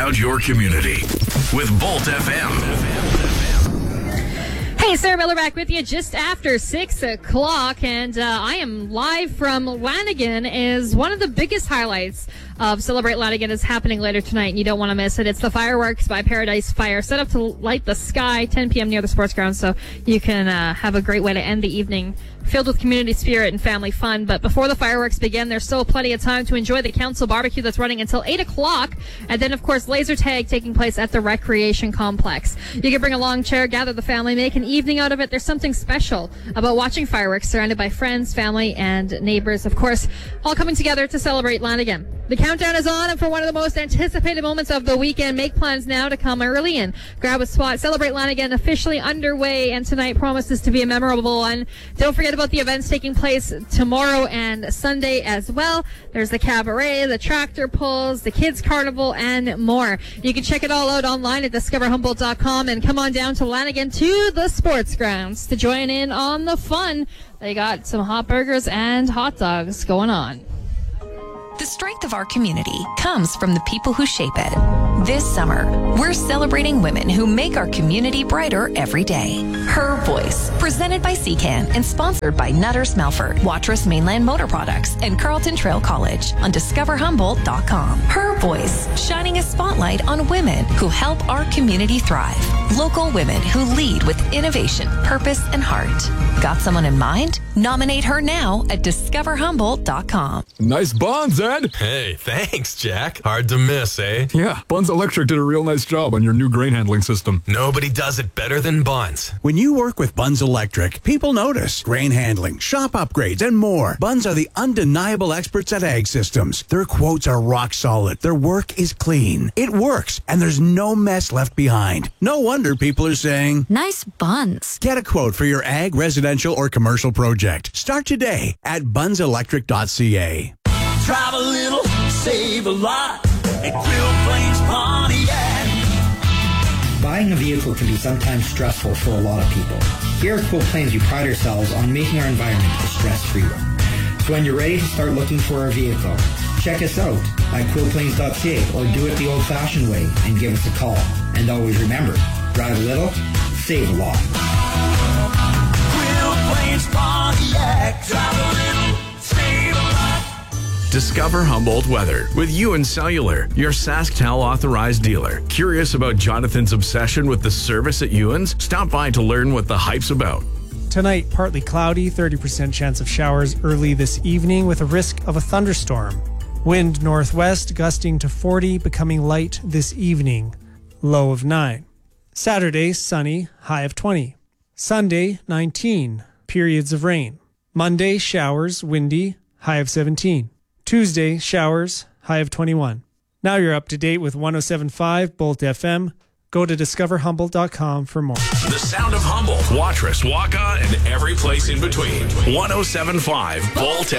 about your community with Bolt FM. Hey, Sarah Miller back with you just after 6 o'clock, and I am live from Lanigan. Is one of the biggest highlights of Celebrate Lanigan is happening later tonight, and you don't want to miss it. It's the fireworks by Paradise Fire, set up to light the sky, 10 p.m. near the sports ground, so you can have a great way to end the evening filled with community spirit and family fun. But before the fireworks begin, there's still plenty of time to enjoy the council barbecue that's running until 8 o'clock. And then, of course, laser tag taking place at the recreation complex. You can bring a long chair, gather the family, make an evening out of it. There's something special about watching fireworks surrounded by friends, family, and neighbors, of course, all coming together to celebrate Lanigan. The countdown is on, and for one of the most anticipated moments of the weekend, make plans now to come early and grab a spot. Celebrate Lanigan officially underway, and tonight promises to be a memorable one. Don't forget about the events taking place tomorrow and Sunday as well. There's the cabaret, the tractor pulls, the kids carnival, and more. You can check it all out online at discoverhumboldt.com and come on down to Lanigan to the sports grounds to join in on the fun. They got some hot burgers and hot dogs going on. The strength of our community comes from the people who shape it. This summer, we're celebrating women who make our community brighter every day. Her Voice, presented by CCAN and sponsored by Nutters Melford, Watrous Mainland Motor Products, and Carleton Trail College on discoverhumboldt.com. Her Voice, shining a spotlight on women who help our community thrive. Local women who lead with innovation, purpose, and heart. Got someone in mind? Nominate her now at discoverhumboldt.com. Nice bonds, Ed. Hey, thanks, Jack. Hard to miss, eh? Yeah, Buns Electric did a real nice job on your new grain handling system. Nobody does it better than Buns. When you work with Buns Electric, people notice. Grain handling, shop upgrades, and more. Buns are the undeniable experts at Ag Systems. Their quotes are rock solid. Their work is clean. It works, and there's no mess left behind. No wonder people are saying, nice buns. Get a quote for your ag, residential, or commercial project. Start today at bunselectric.ca. Drive a little, save a lot at Quilt Plains Pontiac. Buying a vehicle can be sometimes stressful for a lot of people. Here at Quilt Plains, we pride ourselves on making our environment a stress-free one. So when you're ready to start looking for a vehicle, check us out at quiltplains.ca or do it the old-fashioned way and give us a call. And always remember, drive a little, save a lot. Quilt Plains Pontiac, drive a little, save a lot. Discover Humboldt weather with Ewan Cellular, your SaskTel authorized dealer. Curious about Jonathan's obsession with the service at Ewan's? Stop by to learn what the hype's about. Tonight, partly cloudy, 30% chance of showers early this evening with a risk of a thunderstorm. Wind northwest gusting to 40, becoming light this evening, low of 9. Saturday, sunny, high of 20. Sunday, 19, periods of rain. Monday, showers, windy, high of 17. Tuesday, showers, high of 21. Now you're up to date with 107.5 Bolt FM. Go to discoverhumboldt.com for more. The sound of Humboldt, Watrous, Waka, and every place in between. 107.5 Bolt